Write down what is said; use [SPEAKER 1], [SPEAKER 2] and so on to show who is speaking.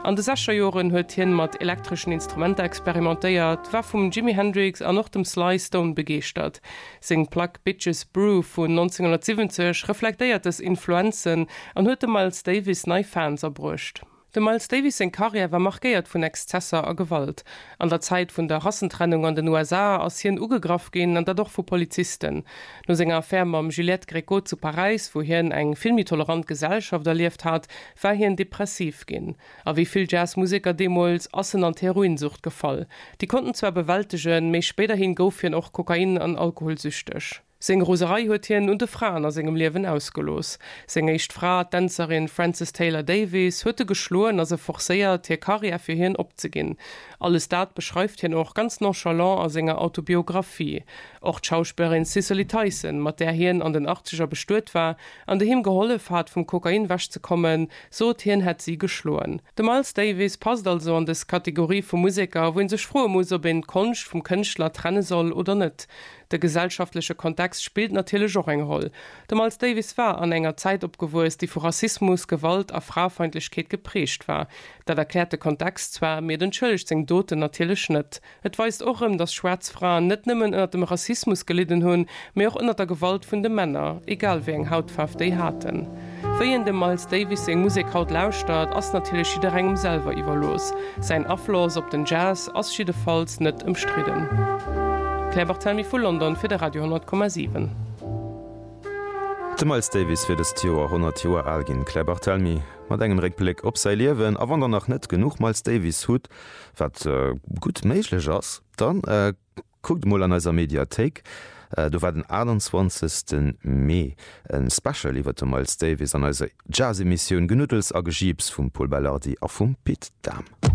[SPEAKER 1] An de 60er Joren huet hien mat elektrischen Instrumenter experimentéiert, war vum Jimi Hendrix an noch dem Sly Stone begeert. Sing Plug Bitches Brew vun 1970 reflekteiert es Influenzen an huet dem Miles Davis nei Fans erbrucht. De Miles Davis en Karriere war markiert vun Exzesser a Gewalt. An der Zeit vun der Rassentrennung an den USA ass hien ugegraf gin an dadurch vu Polizisten. No senger Affäre am Juliette Gréco zu Paris, wo hien eng filmitolerant Gesellschaft erlieft hat, war hien depressiv gin. A wieviel Jazzmusiker demols assen an Heroinsucht gefall. Die konnten zwar bewältigen, méi späterhin gouf hien och Kokain an alkoholsüchtech. Seng Roserei huet hien und de Frauen aus engem Liewen ausgelos. Seng eicht Fra, Tänzerin Frances Taylor Davis huete geschloen as forcéiert hier Karriere fir hien opzeginn. Alles dat beschreift hien auch ganz nonchalant as enger Autobiografie. Och Schauspielerin Cicely Tyson, mat der hien an den 80er bestuert war, an de him geholf hat vum Kokain wäsch zu kommen, so hien het sie geschloen. De Miles Davis passt also an des Kategorie vu Musiker, woin sech froe muss bin Konst vum Künstler trenne soll oder net. Der gesellschaftliche Kontext spielt natürlich auch eine Rolle. Der Miles Davis war an enger Zeit opgewust, die vor Rassismus, Gewalt a Fraufeindlichkeit geprägt war. Da erklärt der Kontext zwar mir den Schuldig Dote natürlich nicht. Et weist auch dass Schwarzfrauen nicht nimmen unter dem Rassismus gelitten hun, mehr auch unter der Gewalt von den Männern, egal wie eng Hautfarbe die hatten. Für ihn dem Miles Davis eng Musik haut lauscht, ass natürlich jeder engem selber überlos. Sein Abfluss op den Jazz ass schiedefalls nicht umstritten. Claire Barthelmy vu London fir de Radio 10,7.
[SPEAKER 2] De Miles Davis fir des Joer 100 Joer Algin Claire Barthelmy mat engem Reblick op sei Liewen, a wann nach net genug Miles Davis hut, wat gut méiglech ass, dann guckt moll an eiser Mediathek. Du war den 21. Mai en Special iwwer dem Miles Davis an eiser Jazz-Emissionioun genuddels a Gegiebs vum Paul Ballardi a vum Pete Dam.